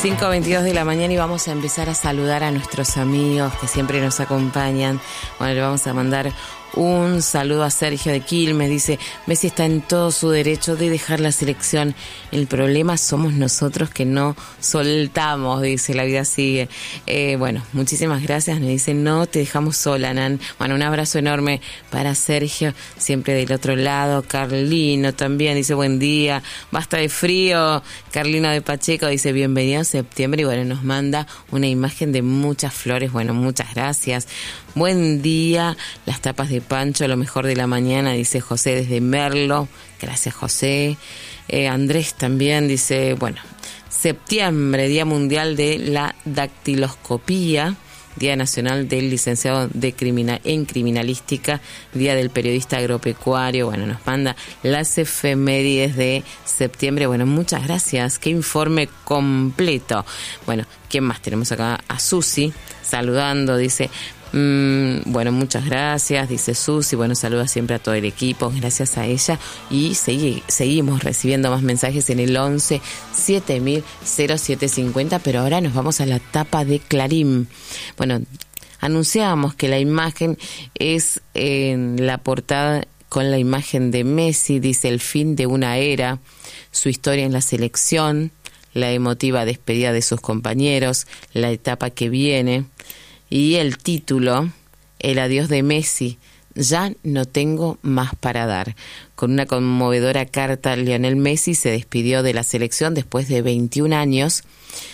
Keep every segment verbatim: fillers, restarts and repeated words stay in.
cinco veintidós de la mañana y vamos a empezar a saludar a nuestros amigos que siempre nos acompañan. Bueno, le vamos a mandar un saludo a Sergio de Quilmes. Dice, Messi está en todo su derecho de dejar la selección. El problema somos nosotros que no soltamos, dice, la vida sigue. Eh, bueno, muchísimas gracias. Me dice, no te dejamos sola, Nan. Bueno, un abrazo enorme para Sergio, siempre del otro lado. Carlino también dice, buen día. Basta de frío. Carlino de Pacheco dice, bienvenido a septiembre. Y bueno, nos manda una imagen de muchas flores. Bueno, muchas gracias. Buen día, las tapas de Pancho, lo mejor de la mañana, dice José desde Merlo. Gracias, José. Eh, Andrés también dice, bueno, septiembre, Día Mundial de la Dactiloscopía, Día Nacional del Licenciado de Criminal, en Criminalística, Día del Periodista Agropecuario. Bueno, nos manda las efemérides de septiembre. Bueno, muchas gracias. Qué informe completo. Bueno, ¿quién más tenemos acá? A Susi, saludando, dice... Mm, bueno, muchas gracias, dice Susi. Bueno, saluda siempre a todo el equipo, gracias a ella. Y segui- seguimos recibiendo más mensajes en el once siete mil cero siete cincuenta. Pero ahora nos vamos a la tapa de Clarín. Bueno, anunciábamos que la imagen es en la portada con la imagen de Messi. Dice, el fin de una era, su historia en la selección, la emotiva despedida de sus compañeros, la etapa que viene. Y el título, el adiós de Messi, ya no tengo más para dar. Con una conmovedora carta, Lionel Messi se despidió de la selección después de veintiún años.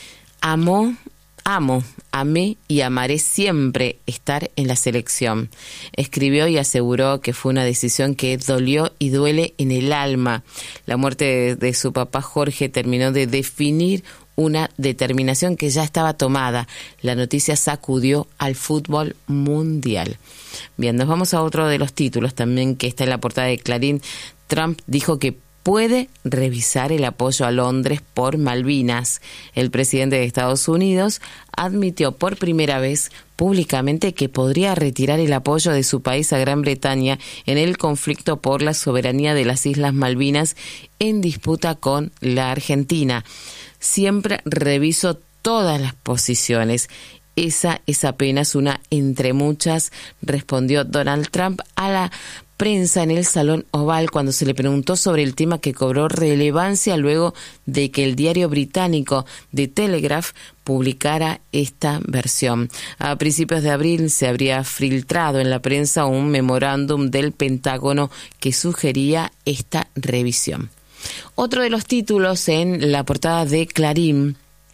Amó, amo, amé y amaré siempre estar en la selección. Escribió y aseguró que fue una decisión que dolió y duele en el alma. La muerte de, de su papá Jorge terminó de definir una determinación que ya estaba tomada. La noticia sacudió al fútbol mundial. Bien, nos vamos a otro de los títulos también que está en la portada de Clarín. Trump dijo que puede revisar el apoyo a Londres por Malvinas. El presidente de Estados Unidos admitió por primera vez públicamente que podría retirar el apoyo de su país a Gran Bretaña en el conflicto por la soberanía de las Islas Malvinas en disputa con la Argentina. Siempre reviso todas las posiciones. Esa es apenas una entre muchas, respondió Donald Trump a la prensa en el Salón Oval cuando se le preguntó sobre el tema que cobró relevancia luego de que el diario británico The Telegraph publicara esta versión. A principios de abril se habría filtrado en la prensa un memorándum del Pentágono que sugería esta revisión. Otro de los títulos en la portada de Clarín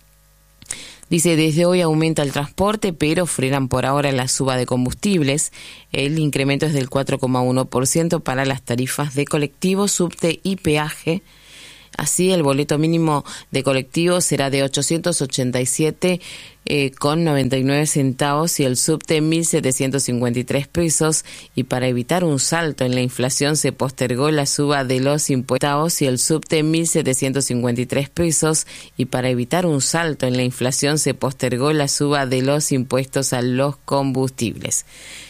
dice, desde hoy aumenta el transporte, pero frenan por ahora la suba de combustibles. El incremento es del cuatro coma uno por ciento para las tarifas de colectivo, subte y peaje. Así, el boleto mínimo de colectivo será de ochocientos ochenta y siete eh, con noventa y nueve centavos y el subte mil setecientos cincuenta y tres pesos. Y para evitar un salto en la inflación se postergó la suba de los impuestos y el subte mil setecientos cincuenta y tres pesos. Y para evitar un salto en la inflación se postergó la suba de los impuestos a los combustibles.